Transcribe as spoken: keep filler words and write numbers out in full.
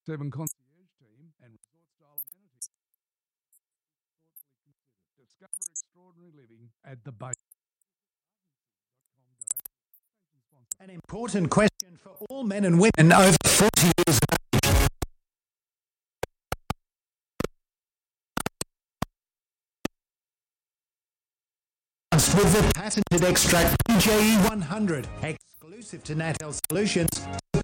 Seven concierge team and resort-style amenities. Thoughtfully considered. Discover extraordinary living at the base. An important question for all men and women over forty years of age. With the patented extract B J E one hundred, exclusive to Nat Health Solutions.